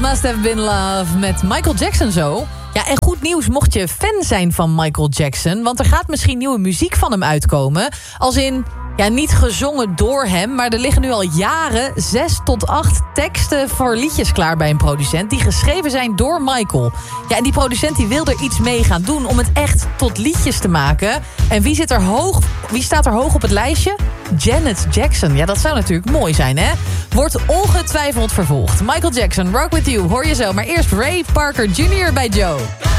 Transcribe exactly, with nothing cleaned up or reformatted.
Must Have Been Love met Michael Jackson zo. Ja, en goed nieuws mocht je fan zijn van Michael Jackson. Want er gaat misschien nieuwe muziek van hem uitkomen. Als in, ja, niet gezongen door hem. Maar er liggen nu al jaren zes tot acht teksten voor liedjes klaar bij een producent. Die geschreven zijn door Michael. Ja, en die producent die wil er iets mee gaan doen om het echt tot liedjes te maken. En wie, zit er hoog, wie staat er hoog op het lijstje? Janet Jackson. Ja, dat zou natuurlijk mooi zijn, hè? Wordt ongetwijfeld vervolgd. Michael Jackson, Rock With You, hoor je zo. Maar eerst Ray Parker junior bij Joe.